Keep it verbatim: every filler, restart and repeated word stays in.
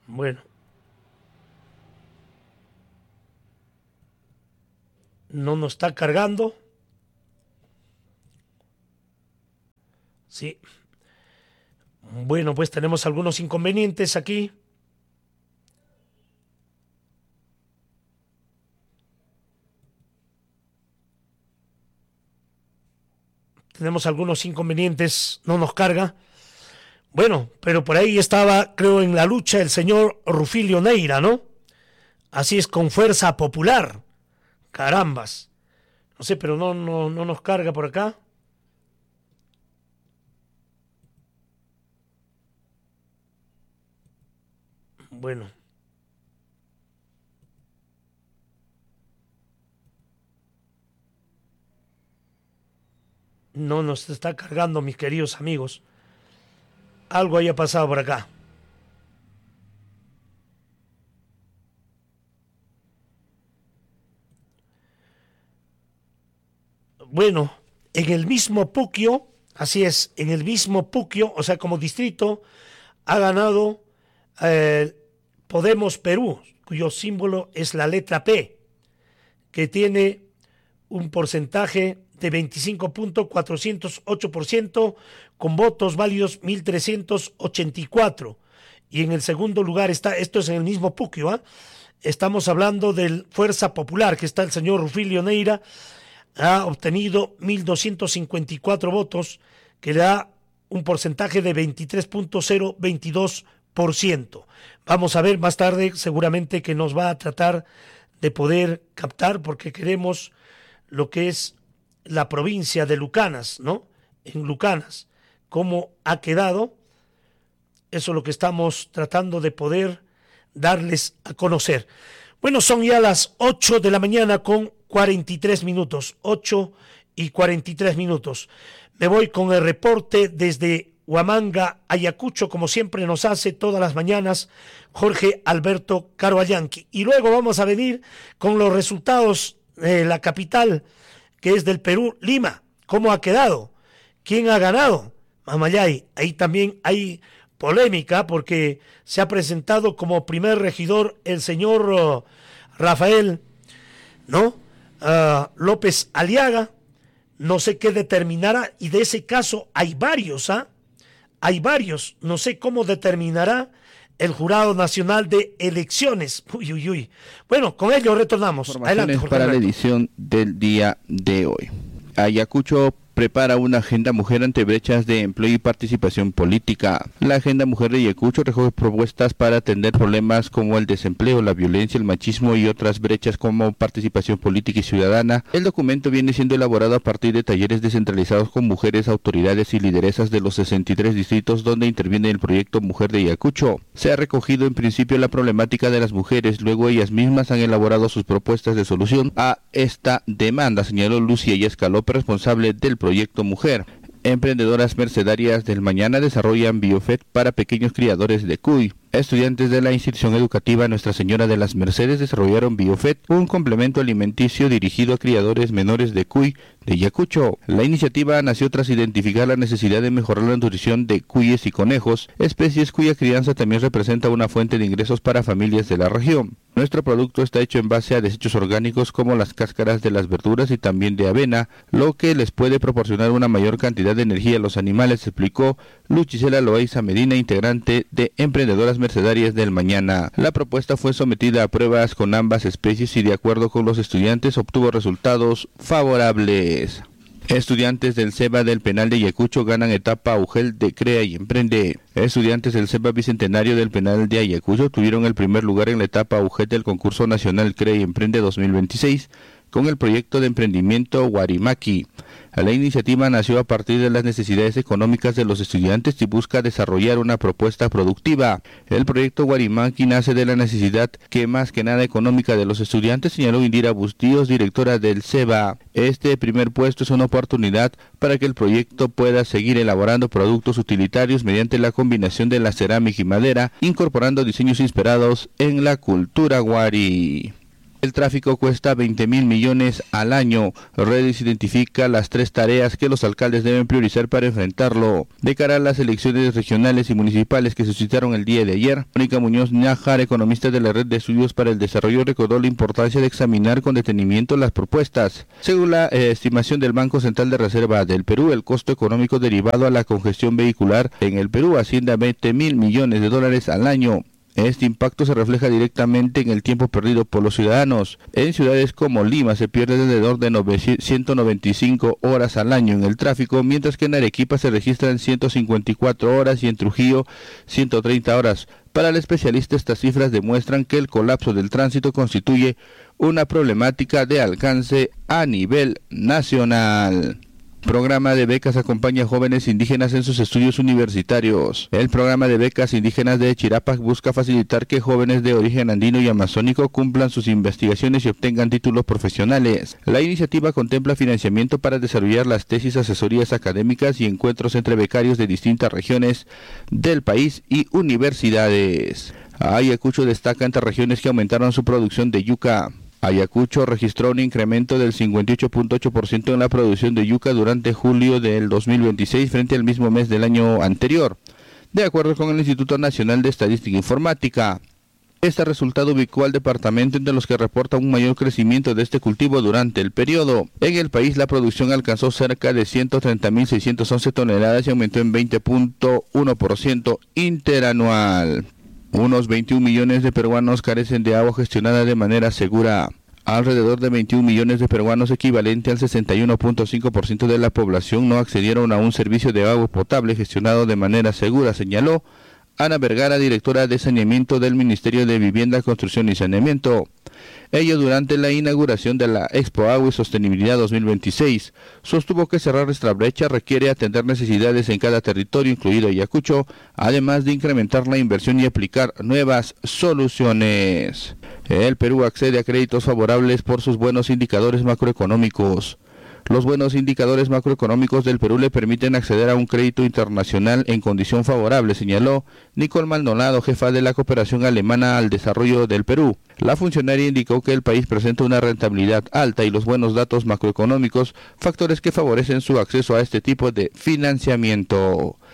Bueno. No nos está cargando. Sí. Bueno, pues tenemos algunos inconvenientes aquí. Tenemos algunos inconvenientes, no nos carga. Bueno, pero por ahí estaba, creo, en la lucha el señor Rufilio Neira, ¿no? Así es, con Fuerza Popular. Carambas. No sé, pero no, no, no nos carga por acá. Bueno. No nos está cargando, mis queridos amigos. Algo haya pasado por acá. Bueno, en el mismo Puquio, así es, en el mismo Puquio, o sea, como distrito, ha ganado eh, Podemos Perú, cuyo símbolo es la letra P, que tiene un porcentaje de veinticinco punto cuatrocientos ocho por ciento con votos válidos mil trescientos ochenta y cuatro. Y en el segundo lugar está, esto es en el mismo Puquio, ¿eh? Estamos hablando del Fuerza Popular, que está el señor Rufilio Neira, ha obtenido mil doscientos cincuenta y cuatro votos, que le da un porcentaje de veintitrés punto cero veintidós por ciento. Vamos a ver más tarde, seguramente que nos va a tratar de poder captar, porque queremos lo que es la provincia de Lucanas, ¿no? En Lucanas, cómo ha quedado, eso es lo que estamos tratando de poder darles a conocer. Bueno, son ya las ocho de la mañana con cuarenta y tres minutos, ocho y cuarenta y tres minutos. Me voy con el reporte desde Huamanga, Ayacucho, como siempre nos hace todas las mañanas Jorge Alberto Caroayanqui. Y luego vamos a venir con los resultados de la capital, que es del Perú, Lima. ¿Cómo ha quedado? ¿Quién ha ganado? Mamayay, ahí también hay polémica porque se ha presentado como primer regidor el señor uh, Rafael, ¿no? Uh, López Aliaga. No sé qué determinará, y de ese caso hay varios, ¿ah? Hay varios, no sé cómo determinará el Jurado Nacional de Elecciones. Uy, uy, uy. Bueno, con ello retornamos. Adelante, Jorge. Para Alberto. La edición del día de hoy. Ayacucho prepara una agenda mujer ante brechas de empleo y participación política. La agenda mujer de Ayacucho recoge propuestas para atender problemas como el desempleo, la violencia, el machismo y otras brechas como participación política y ciudadana. El documento viene siendo elaborado a partir de talleres descentralizados con mujeres, autoridades y lideresas de los sesenta y tres distritos donde interviene el proyecto Mujer de Ayacucho. Se ha recogido en principio la problemática de las mujeres, luego ellas mismas han elaborado sus propuestas de solución a esta demanda, señaló Lucia Yesca López, responsable del proyecto Proyecto Mujer. Emprendedoras mercedarias del mañana desarrollan biofet para pequeños criadores de cuy. Estudiantes de la institución educativa Nuestra Señora de las Mercedes desarrollaron biofet, un complemento alimenticio dirigido a criadores menores de cuy de Ayacucho. La iniciativa nació tras identificar la necesidad de mejorar la nutrición de cuyes y conejos, especies cuya crianza también representa una fuente de ingresos para familias de la región. Nuestro producto está hecho en base a desechos orgánicos como las cáscaras de las verduras y también de avena, lo que les puede proporcionar una mayor cantidad de energía a los animales, explicó Luchisela Loaiza Medina, integrante de Emprendedoras Mercedarias del Mañana. La propuesta fue sometida a pruebas con ambas especies y de acuerdo con los estudiantes obtuvo resultados favorables. Estudiantes del CEBA del Penal de Ayacucho ganan etapa Augel de Crea y Emprende. Estudiantes del CEBA Bicentenario del Penal de Ayacucho tuvieron el primer lugar en la etapa Augel del concurso nacional Crea y Emprende dos mil veintiséis con el proyecto de emprendimiento Guarimaki. La iniciativa nació a partir de las necesidades económicas de los estudiantes y busca desarrollar una propuesta productiva. El proyecto Guarimaki nace de la necesidad que más que nada económica de los estudiantes, señaló Indira Bustíos, directora del CEBA. Este primer puesto es una oportunidad para que el proyecto pueda seguir elaborando productos utilitarios mediante la combinación de la cerámica y madera, incorporando diseños inspirados en la cultura guari. El tráfico cuesta veinte mil millones al año. Redis identifica las tres tareas que los alcaldes deben priorizar para enfrentarlo. De cara a las elecciones regionales y municipales que se suscitaron el día de ayer, Mónica Muñoz Nájar, economista de la Red de Estudios para el Desarrollo, recordó la importancia de examinar con detenimiento las propuestas. Según la eh, estimación del Banco Central de Reserva del Perú, el costo económico derivado a la congestión vehicular en el Perú asciende a veinte mil millones de dólares al año. Este impacto se refleja directamente en el tiempo perdido por los ciudadanos. En ciudades como Lima se pierde alrededor de ciento noventa y cinco horas al año en el tráfico, mientras que en Arequipa se registran ciento cincuenta y cuatro horas y en Trujillo ciento treinta horas. Para el especialista, estas cifras demuestran que el colapso del tránsito constituye una problemática de alcance a nivel nacional. Programa de becas acompaña a jóvenes indígenas en sus estudios universitarios. El programa de becas indígenas de Chirapac busca facilitar que jóvenes de origen andino y amazónico cumplan sus investigaciones y obtengan títulos profesionales. La iniciativa contempla financiamiento para desarrollar las tesis, asesorías académicas y encuentros entre becarios de distintas regiones del país y universidades. Ayacucho destaca entre regiones que aumentaron su producción de yuca. Ayacucho registró un incremento del cincuenta y ocho punto ocho por ciento en la producción de yuca durante julio del dos mil veintiséis frente al mismo mes del año anterior, de acuerdo con el Instituto Nacional de Estadística e Informática. Este resultado ubicó al departamento entre los que reporta un mayor crecimiento de este cultivo durante el periodo. En el país la producción alcanzó cerca de ciento treinta mil seiscientas once toneladas y aumentó en veinte punto uno por ciento interanual. Unos veintiún millones de peruanos carecen de agua gestionada de manera segura. Alrededor de veintiún millones de peruanos, equivalente al sesenta y uno punto cinco por ciento de la población, no accedieron a un servicio de agua potable gestionado de manera segura, señaló Ana Vergara, directora de saneamiento del Ministerio de Vivienda, Construcción y Saneamiento. Ello durante la inauguración de la Expo Agua y Sostenibilidad dos mil veintiséis. Sostuvo que cerrar esta brecha requiere atender necesidades en cada territorio, incluido Ayacucho, además de incrementar la inversión y aplicar nuevas soluciones. El Perú accede a créditos favorables por sus buenos indicadores macroeconómicos. Los buenos indicadores macroeconómicos del Perú le permiten acceder a un crédito internacional en condición favorable, señaló Nicole Maldonado, jefa de la cooperación alemana al desarrollo del Perú. La funcionaria indicó que el país presenta una rentabilidad alta y los buenos datos macroeconómicos, factores que favorecen su acceso a este tipo de financiamiento.